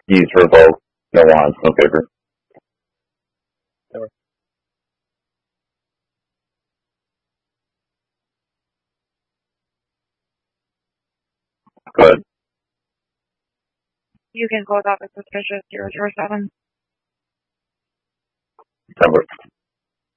Use revoke. No wands, no paper. Good. You can close out the suspicious 007. September.